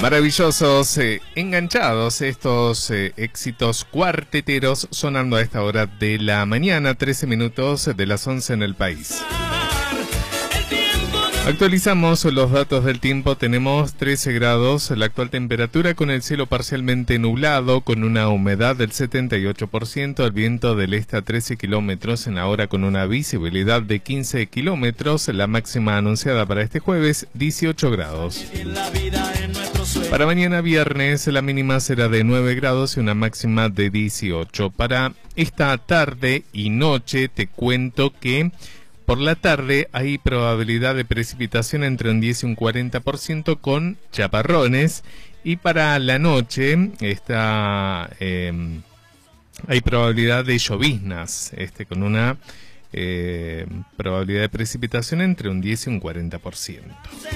Maravillosos, enganchados estos éxitos cuarteteros sonando a esta hora de la mañana, 13 minutos de las 11 en el país. Actualizamos los datos del tiempo, tenemos 13 grados, la actual temperatura con el cielo parcialmente nublado, con una humedad del 78%, el viento del este a 13 kilómetros en la hora con una visibilidad de 15 kilómetros, la máxima anunciada para este jueves, 18 grados. Para mañana viernes la mínima será de 9 grados y una máxima de 18. Para esta tarde y noche te cuento que por la tarde hay probabilidad de precipitación entre un 10 y un 40% con chaparrones. Y para la noche hay probabilidad de lloviznas, con una probabilidad de precipitación entre un 10 y un 40%.